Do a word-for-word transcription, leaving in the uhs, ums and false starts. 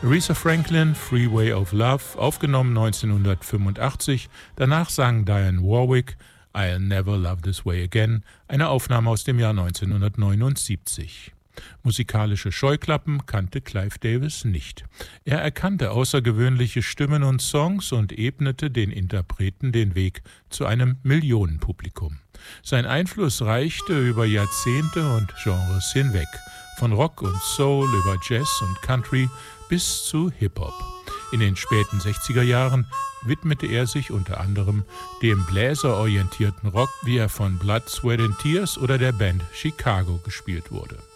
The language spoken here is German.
Aretha Franklin, Freeway of Love, aufgenommen neunzehnhundertfünfundachtzig. Danach sang Dionne Warwick I'll Never Love This Way Again, eine Aufnahme aus dem Jahr neunzehnhundertneunundsiebzig. Musikalische Scheuklappen kannte Clive Davis nicht. Er erkannte außergewöhnliche Stimmen und Songs und ebnete den Interpreten den Weg zu einem Millionenpublikum. Sein Einfluss reichte über Jahrzehnte und Genres hinweg, von Rock und Soul über Jazz und Country bis zu Hip-Hop. In den späten sechziger Jahren widmete er sich unter anderem dem bläserorientierten Rock, wie er von Blood, Sweat and Tears oder der Band Chicago gespielt wurde.